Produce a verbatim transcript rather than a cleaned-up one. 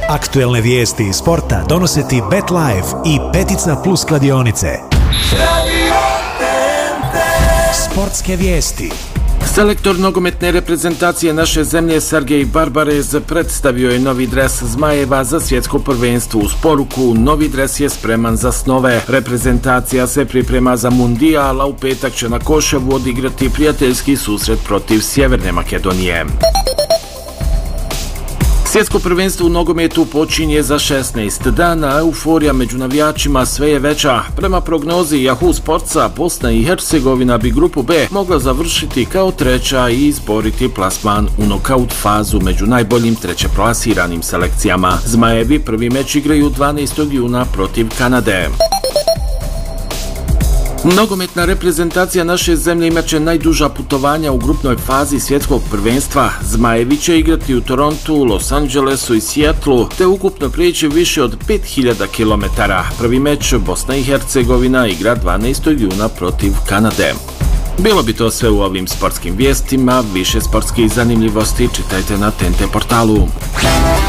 Aktuelne vijesti iz sporta donose ti BetLife i Petica Plus kladionice. Sportske vijesti. Selektor nogometne reprezentacije naše zemlje Sergej Barbarez predstavio je novi dres Zmajeva za svjetsko prvenstvo. Uz poruku novi dres je spreman za snove. Reprezentacija se priprema za mundijal, a u petak će na Koševu odigrati prijateljski susret protiv Sjeverne Makedonije. Svjetsko prvenstvo u nogometu počinje za šesnaest dana, euforija među navijačima sve je veća. Prema prognozi Yahoo Sportsa, Bosna i Hercegovina bi grupu B mogla završiti kao treća i izboriti plasman u nokaut fazu među najboljim trećeplasiranim selekcijama. Zmajevi prvi meč igraju dvanaestog juna protiv Kanade. Nogometna reprezentacija naše zemlje imaće najduža putovanja u grupnoj fazi svjetskog prvenstva. Zmajevi će igrati u Torontu, Los Angelesu i Seattlu, te ukupno prijeći više od pet hiljada kilometara. Prvi meč Bosna i Hercegovina igra dvanaestog juna protiv Kanade. Bilo bi to sve u ovim sportskim vijestima. Više sportskih zanimljivosti čitajte na T N T portalu.